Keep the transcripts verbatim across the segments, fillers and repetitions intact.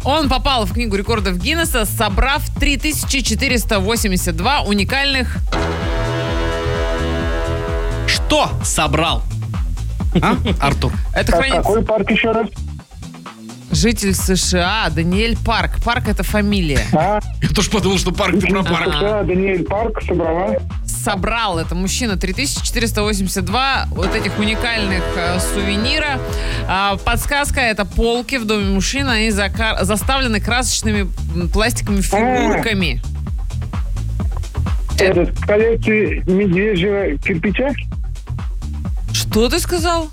Он попал в книгу рекордов Гиннесса, собрав три тысячи четыреста восемьдесят два уникальных... Что собрал? А, Артур? Это А хранится... какой парк еще раз? Житель США Даниэль Парк. Парк — это фамилия. А, Я тоже подумал, что парк ты про парк. США, Даниэль Парк собрала. Собрал, это мужчина, три тысячи четыреста восемьдесят два вот этих уникальных э, сувенира. А, подсказка — это полки в доме мужчины. Они зака- заставлены красочными м, пластиковыми фигурками. Это в коллекции медвежьего кирпича? Что ты сказал?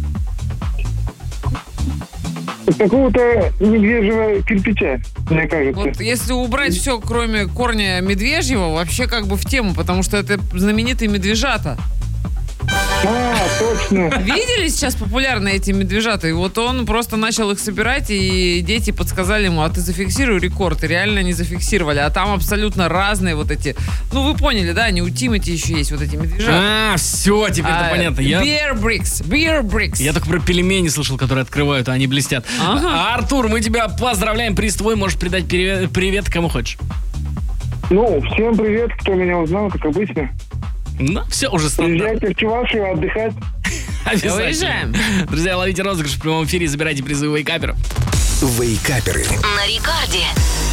Какого-то медвежьего кирпича, мне кажется. Вот если убрать все, кроме корня медвежьего, вообще как бы в тему, потому что это знаменитые медвежата. А, точно. Видели сейчас популярны эти медвежата? И вот он просто начал их собирать, и дети подсказали ему, а ты зафиксируй рекорд. И реально не зафиксировали. А там абсолютно разные вот эти... Ну, вы поняли, да? Они у Тимати еще есть, вот эти медвежата. А, все, теперь-то А, понятно. Я, Bear Bricks. Bear Bricks. я только про пельмени слышал, которые открывают, а они блестят. Ага. А, Артур, мы тебя поздравляем. Приз твой, можешь передать привет, привет кому хочешь. Ну, всем привет, кто меня узнал, как обычно. Ну, все, уже стандарт. Приезжайте в Чувашию отдыхать. Обязательно. Уезжаем. Друзья, ловите розыгрыш в прямом эфире и забирайте призы у вейкаперов. Вейкаперы. На рекорде.